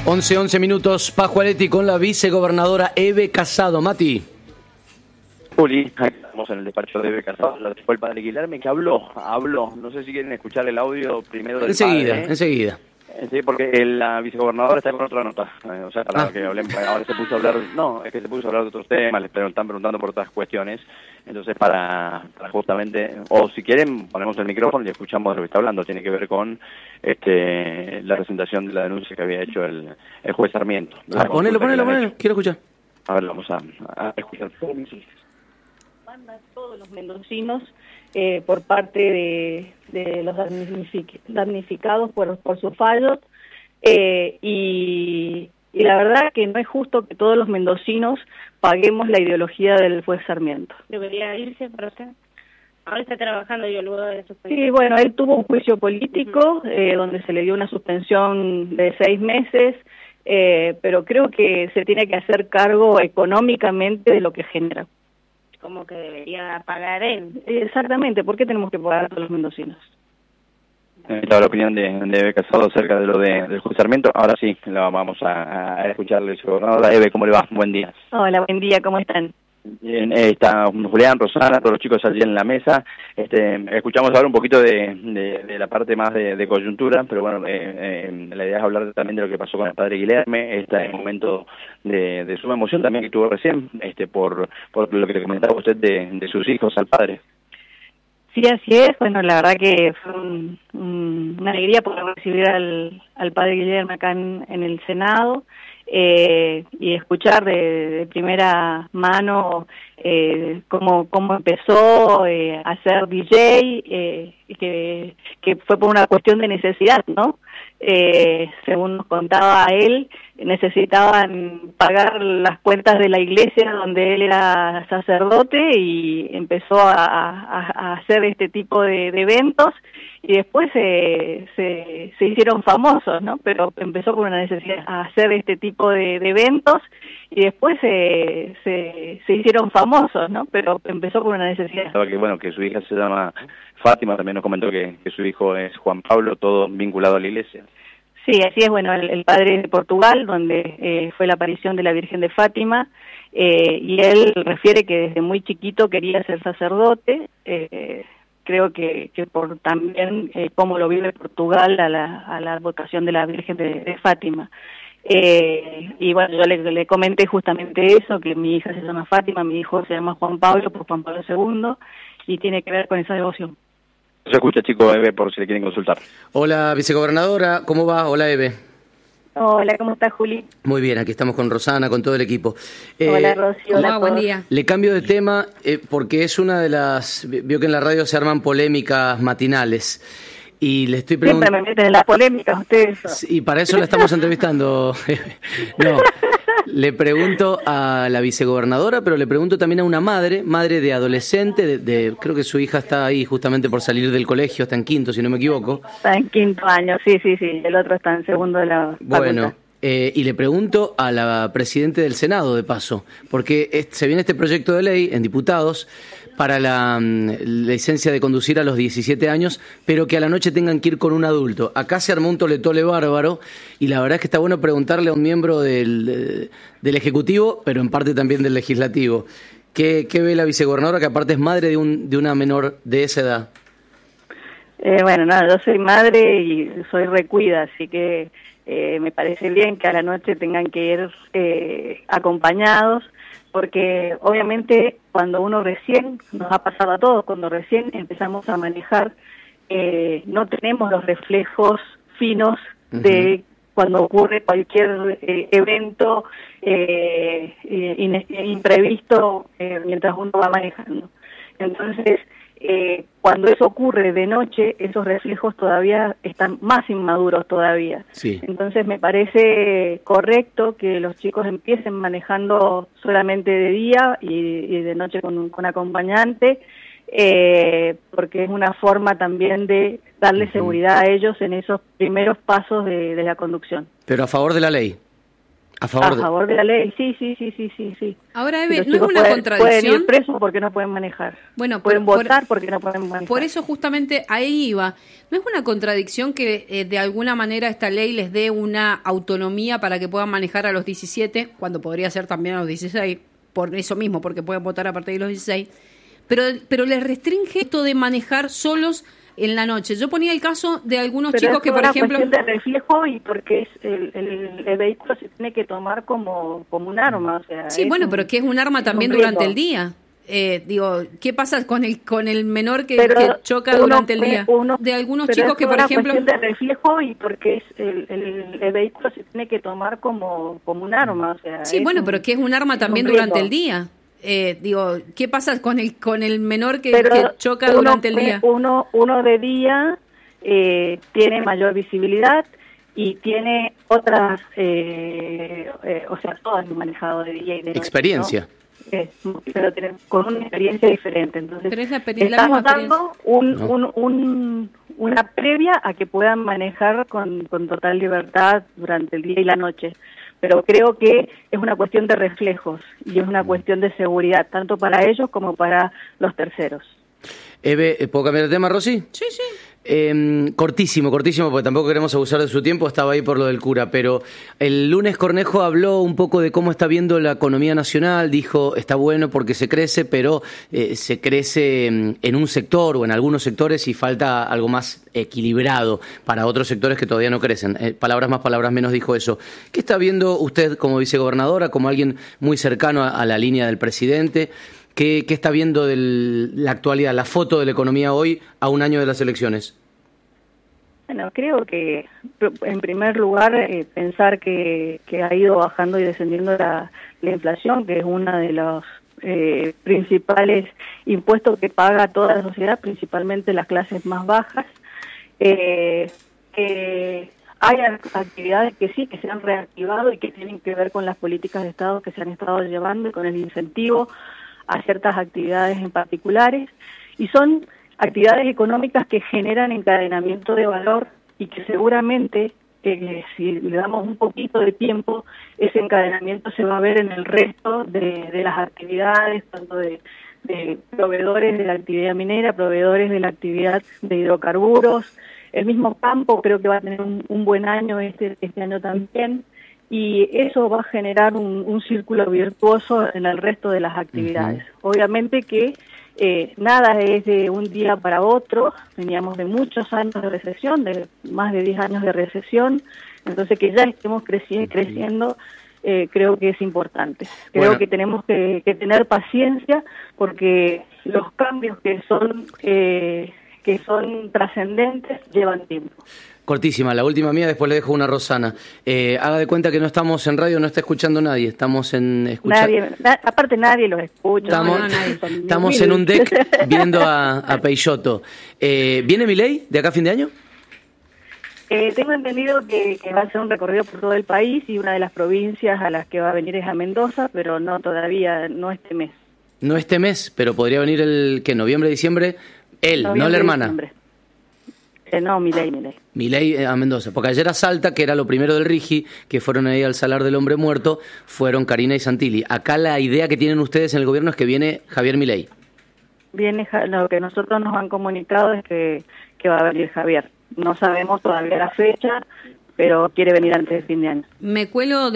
11 minutos, Pascualetti con la vicegobernadora Eve Casado. Mati. Juli, estamos en el despacho de Eve Casado, fue el padre Guilherme que habló, no sé si quieren escuchar el audio primero del padre. Enseguida. Sí, porque la vicegobernadora está con otra nota, o sea, para que hablemos, ahora se puso a hablar, es que se puso a hablar de otros temas, les están preguntando por otras cuestiones, entonces para justamente, o si quieren, ponemos el micrófono y escuchamos de lo que está hablando, tiene que ver con la presentación de la denuncia que había hecho el juez Sarmiento. Ponelo, quiero escuchar. A ver, vamos a escuchar. Todos los mendocinos por parte de los damnificados por sus fallos y la verdad que no es justo que todos los mendocinos paguemos la ideología del juez Sarmiento. ¿Debería irse para usted? Ahora está trabajando yo luego de su Sí, bueno, él tuvo un juicio político donde se le dio una suspensión de 6 meses, pero creo que se tiene que hacer cargo económicamente de lo que genera. Como que debería pagar él. Exactamente, ¿por qué tenemos que pagar a todos los mendocinos? La opinión de Eve Casado acerca de lo del juez Sarmiento. Ahora sí, la vamos a escucharle. Eve, ¿cómo le va? Buen día. Hola, buen día, ¿cómo están? Bien, está Julián, Rosana, todos los chicos allí en la mesa. Escuchamos ahora un poquito de la parte más de coyuntura, pero bueno, la idea es hablar también de lo que pasó con el padre Guilherme, el momento de suma emoción también que tuvo recién, por lo que le comentaba usted de sus hijos al padre. Sí, así es. Bueno, la verdad que fue una alegría poder recibir al padre Guilherme acá en el Senado. Y escuchar de primera mano cómo empezó a ser DJ, que fue por una cuestión de necesidad, ¿no? Según nos contaba él, necesitaban pagar las cuentas de la iglesia donde él era sacerdote y empezó a hacer este tipo de eventos y después se hicieron famosos, ¿no? Pero empezó por una necesidad a hacer este tipo de eventos y después se hicieron famosos, ¿no? Pero empezó por una necesidad. Que su hija se llama Fátima, también nos comentó que su hijo es Juan Pablo, todo vinculado a la iglesia. Sí, así es. Bueno, el padre es de Portugal, donde fue la aparición de la Virgen de Fátima, y él refiere que desde muy chiquito quería ser sacerdote. Creo que por también cómo lo vive Portugal a la vocación de la Virgen de Fátima. Y bueno, yo le comenté justamente eso, que mi hija se llama Fátima, mi hijo se llama Juan Pablo por Juan Pablo II, y tiene que ver con esa devoción. Se escucha, chico, Eve, por si le quieren consultar. Hola, vicegobernadora, ¿cómo va? Hola, Eve. Hola, ¿cómo estás, Juli? Muy bien, aquí estamos con Rosana, con todo el equipo. Hola, Rosy. Hola, buen día. Le cambio de tema porque es una de las... Vio que en la radio se arman polémicas matinales. Y le estoy preguntando... Siempre me meten en las polémicas ustedes. Y para eso la estamos entrevistando. No, le pregunto a la vicegobernadora, pero le pregunto también a una madre de adolescente, creo que su hija está ahí justamente por salir del colegio, está en quinto, si no me equivoco. Está en quinto año, sí, el otro está en segundo de la facultad. Bueno, y le pregunto a la presidenta del Senado, de paso, porque se viene este proyecto de ley en diputados para la licencia de conducir a los 17 años, pero que a la noche tengan que ir con un adulto. Acá se armó un tole-tole bárbaro, y la verdad es que está bueno preguntarle a un miembro del Ejecutivo, pero en parte también del Legislativo. ¿Qué ve la vicegobernadora, que aparte es madre de una menor de esa edad? Yo soy madre y soy recuida, así que me parece bien que a la noche tengan que ir acompañados, porque obviamente cuando uno recién, nos ha pasado a todos, cuando recién empezamos a manejar, no tenemos los reflejos finos de cuando ocurre cualquier evento imprevisto mientras uno va manejando. Entonces, cuando eso ocurre de noche, esos reflejos todavía están más inmaduros todavía. Sí. Entonces me parece correcto que los chicos empiecen manejando solamente de día y de noche con acompañante, porque es una forma también de darle seguridad a ellos en esos primeros pasos de la conducción. Pero a favor de la ley. A favor de la ley, sí. Ahora, Eve, Los ¿no es chicos una contradicción? Pueden ir presos porque no pueden manejar. Bueno, pueden votar porque no pueden manejar. Por eso justamente ahí iba. ¿No es una contradicción que de alguna manera esta ley les dé una autonomía para que puedan manejar a los 17, cuando podría ser también a los 16, por eso mismo, porque pueden votar a partir de los 16, pero les restringe esto de manejar solos en la noche? Yo ponía el caso de algunos chicos que, por ejemplo... Es una cuestión de reflejo y porque es el vehículo se tiene que tomar como un arma. O sea, sí, bueno, pero que es un arma también durante el día. Digo, ¿qué pasa con el menor que choca durante el día? De algunos chicos que, por ejemplo... Es una cuestión de reflejo y porque es el vehículo se tiene que tomar como un arma. O sea, sí, bueno, pero que es un arma también durante el día. Digo, ¿qué pasa con el menor que choca durante el día? Uno de día tiene mayor visibilidad y tiene otras, o sea, todos han manejado de día y de noche, experiencia. ¿no? Pero con una experiencia diferente. Entonces, pero es estamos dando una previa a que puedan manejar con total libertad durante el día y la noche. Pero creo que es una cuestión de reflejos y es una cuestión de seguridad, tanto para ellos como para los terceros. Eve, ¿puedo cambiar de tema, Rosy? Sí. Cortísimo, porque tampoco queremos abusar de su tiempo, estaba ahí por lo del cura, pero el lunes Cornejo habló un poco de cómo está viendo la economía nacional, dijo, está bueno porque se crece, pero se crece en un sector o en algunos sectores y falta algo más equilibrado para otros sectores que todavía no crecen. Palabras más, palabras menos, dijo eso. ¿Qué está viendo usted como vicegobernadora, como alguien muy cercano a la línea del presidente? ¿Qué está viendo de la actualidad, la foto de la economía hoy a un año de las elecciones? Bueno, creo que en primer lugar pensar que ha ido bajando y descendiendo la inflación, que es uno de los principales impuestos que paga toda la sociedad, principalmente las clases más bajas. Hay actividades que sí, que se han reactivado y que tienen que ver con las políticas de Estado que se han estado llevando y con el incentivo a ciertas actividades en particulares, y son actividades económicas que generan encadenamiento de valor y que seguramente, si le damos un poquito de tiempo, ese encadenamiento se va a ver en el resto de las actividades, tanto de proveedores de la actividad minera, proveedores de la actividad de hidrocarburos. El mismo campo creo que va a tener un buen año este año también, y eso va a generar un círculo virtuoso en el resto de las actividades. Obviamente que nada es de un día para otro, veníamos de muchos años de recesión, de más de 10 años de recesión, entonces que ya estemos creciendo creo que es importante. Creo que tenemos que tener paciencia porque los cambios que son trascendentes llevan tiempo. Cortísima, la última mía, después le dejo una a Rosana. Haga de cuenta que no estamos en radio, no está escuchando nadie, estamos en... Aparte nadie los escucha. Estamos en un deck viendo a Peixoto. ¿Viene Milei de acá a fin de año? Tengo entendido que va a ser un recorrido por todo el país y una de las provincias a las que va a venir es a Mendoza, pero no todavía, no este mes. No este mes, pero podría venir noviembre, diciembre, no la hermana. Diciembre. No, Milei. Milei a Mendoza, porque ayer a Salta, que era lo primero del Rigi, que fueron ahí al Salar del Hombre Muerto, fueron Karina y Santilli. Acá la idea que tienen ustedes en el gobierno es que viene Javier Milei. Lo que nosotros nos han comunicado es que va a venir Javier. No sabemos todavía la fecha, pero quiere venir antes de fin de año. Me cuelo